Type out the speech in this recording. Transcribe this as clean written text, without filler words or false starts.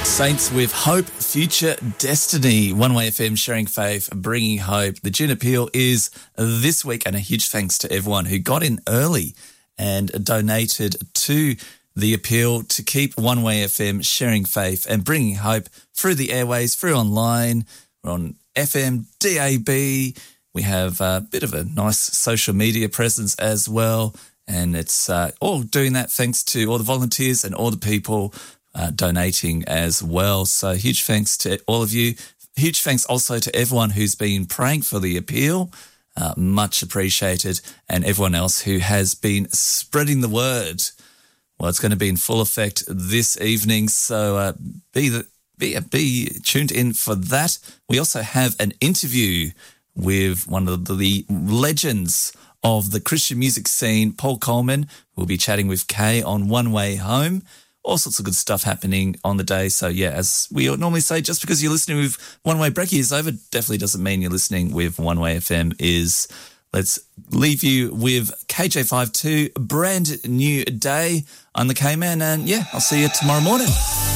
Saints with Hope, Future Destiny. One Way FM sharing faith, bringing hope. The June Appeal is this week, and a huge thanks to everyone who got in early and donated to the appeal to keep One Way FM sharing faith and bringing hope through the airways, through online. We're on FM, DAB. We have a bit of a nice social media presence as well. And it's all doing that thanks to all the volunteers and all the people donating as well. So huge thanks to all of you. Huge thanks also to everyone who's been praying for the appeal. Much appreciated. And everyone else who has been spreading the word. Well, it's going to be in full effect this evening. So be tuned in for that. We also have an interview with one of the legends of the Christian music scene, Paul Coleman. We'll be chatting with Kay on One Way Home. All sorts of good stuff happening on the day. So, yeah, as we normally say, just because you're listening with One Way Brekkie is over definitely doesn't mean you're listening with One Way FM is. Let's leave you with KJ52, brand new day. I'm the K-Man, and, yeah, I'll see you tomorrow morning.